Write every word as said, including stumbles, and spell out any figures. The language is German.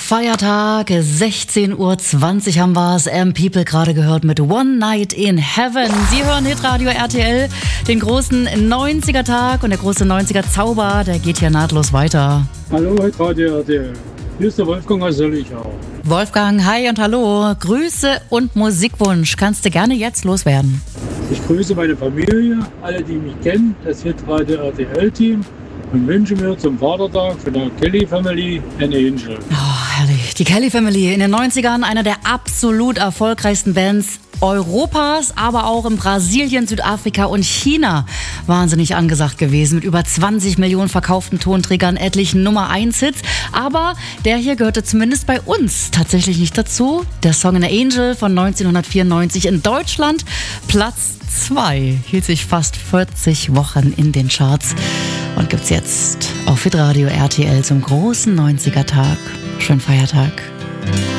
Feiertag, sechzehn Uhr zwanzig haben wir es. M People gerade gehört mit One Night in Heaven. Sie hören Hitradio R T L, den großen neunziger-Tag und der große neunziger-Zauber, der geht hier nahtlos weiter. Hallo Hitradio R T L, hier ist der Wolfgang aus Söllichau. Wolfgang, hi und hallo. Grüße und Musikwunsch kannst du gerne jetzt loswerden. Ich grüße meine Familie, alle, die mich kennen, das Hitradio R T L-Team. Und wünsche mir zum Vatertag von der Kelly Family an Angel. Oh, herrlich. Die Kelly Family in den neunzigern, einer der absolut erfolgreichsten Bands Europas, aber auch in Brasilien, Südafrika und China wahnsinnig angesagt gewesen. Mit über zwanzig Millionen verkauften Tonträgern, etlichen Nummer eins Hits. Aber der hier gehörte zumindest bei uns tatsächlich nicht dazu. Der Song An Angel von neunzehnhundertvierundneunzig in Deutschland. Platz zwei. Hielt sich fast vierzig Wochen in den Charts. Und gibt's jetzt auf Hitradio R T L zum großen neunziger-Tag. Schönen Feiertag.